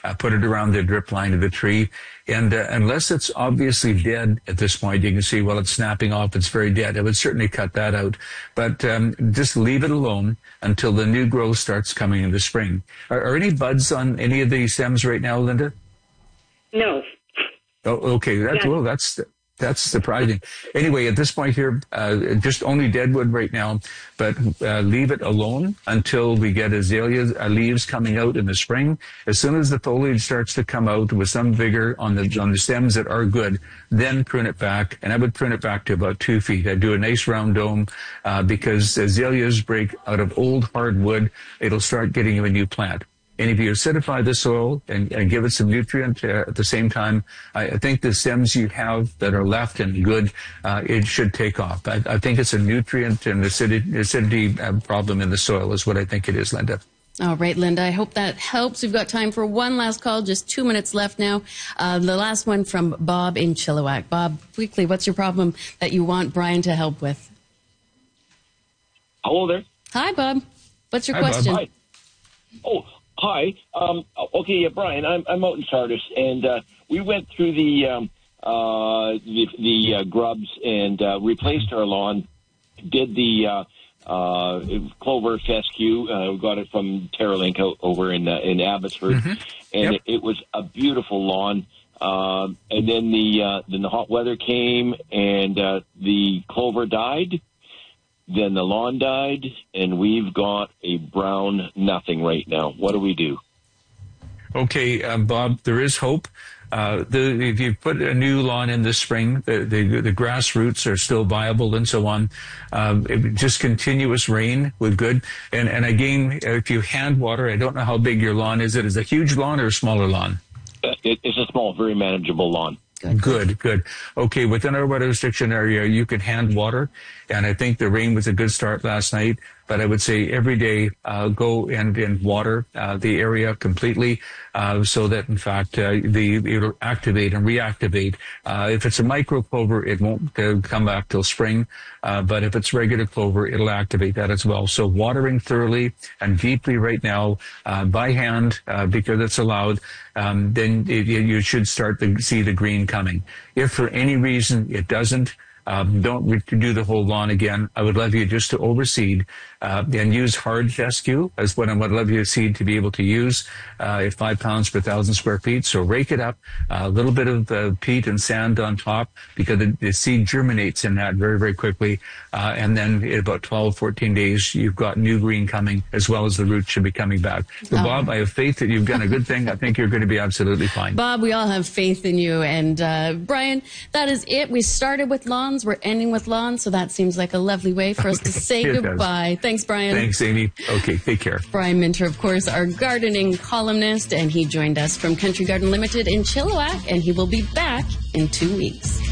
put it around the drip line of the tree. And unless it's obviously dead at this point, you can see, well, it's snapping off, it's very dead. I would certainly cut that out. But just leave it alone until the new growth starts coming in the spring. Are any buds on any of these stems right now, Linda? No. Oh, okay. That's surprising. Anyway, at this point here, just only deadwood right now, but leave it alone until we get azalea leaves coming out in the spring. As soon as the foliage starts to come out with some vigor on the stems that are good, then prune it back. And I would prune it back to about 2 feet. I'd do a nice round dome because azaleas break out of old hardwood. It'll start getting you a new plant. And if you acidify the soil and give it some nutrient at the same time, I think the stems you have that are left and good, it should take off. I think it's a nutrient and acidity problem in the soil is what I think it is, Linda. All right, Linda, I hope that helps. We've got time for one last call, just 2 minutes left now. The last one from Bob in Chilliwack. Bob, quickly, what's your problem that you want Brian to help with? Hello there. Hi, Bob. What's your question? Bob. Hi. Oh, hi. Okay, Brian, I'm out in Sardis, and we went through the grubs and replaced our lawn. Did the clover fescue. We got it from Terralink out over in Abbotsford, and it was a beautiful lawn. And then the hot weather came, and the clover died. Then the lawn died, and we've got a brown nothing right now. What do we do? Okay, Bob, there is hope. If you put a new lawn in this spring, the grass roots are still viable and so on. Just continuous rain with good. And again, if you hand water, I don't know how big your lawn is. It is a huge lawn or a smaller lawn? It's a small, very manageable lawn. Good. Okay, within our weather restriction area, you can hand water, and I think the rain was a good start last night. But I would say every day go and water the area completely so that, in fact, it'll activate and reactivate. If it's a micro clover, it won't come back till spring. But if it's regular clover, it'll activate that as well. So watering thoroughly and deeply right now by hand because it's allowed, then you should start to see the green coming. If for any reason it doesn't, don't do the whole lawn again. I would love you just to overseed and use hard fescue as what I would love you to seed to be able to use at 5 pounds per 1,000 square feet. So rake it up, a little bit of peat and sand on top because the seed germinates in that very, very quickly. And then in about 12, 14 days, you've got new green coming as well as the roots should be coming back. So Bob, I have faith that you've done a good thing. I think you're going to be absolutely fine. Bob, we all have faith in you. And Brian, that is it. We started with lawns. We're ending with lawns. So that seems like a lovely way for us to say goodbye. Thanks, Brian. Thanks, Amy. Okay, take care. Brian Minter, of course, our gardening columnist, and he joined us from Country Garden Limited in Chilliwack, and he will be back in 2 weeks.